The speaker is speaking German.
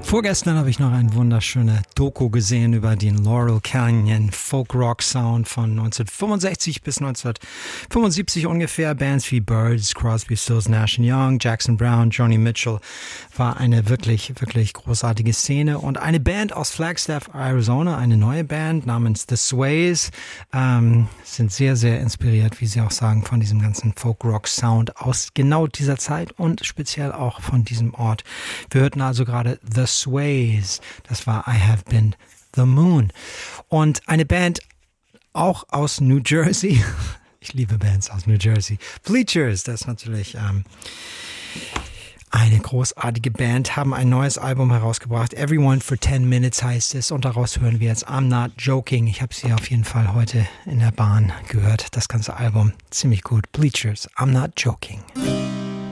Vorgestern habe ich noch eine wunderschöne Doku gesehen über den Laurel Canyon Folk-Rock-Sound von 1965 bis 1975 ungefähr. Bands wie Byrds, Crosby, Stills, Nash & Young, Jackson Browne, Joni Mitchell. War eine wirklich, wirklich großartige Szene. Und eine Band aus Flagstaff, Arizona, eine neue Band namens The Sways, sind sehr, sehr inspiriert, wie sie auch sagen, von diesem ganzen Folk-Rock-Sound aus genau dieser Zeit und speziell auch von diesem Ort. Wir hörten also gerade The Sways, das war I Have Been the Moon. Und eine Band auch aus New Jersey, ich liebe Bands aus New Jersey, Bleachers, das ist natürlich eine großartige Band, haben ein neues Album herausgebracht, Everyone for 10 Minutes heißt es, und daraus hören wir jetzt I'm Not Joking. Ich habe sie auf jeden Fall heute in der Bahn gehört, das ganze Album, ziemlich gut. Bleachers, I'm Not Joking.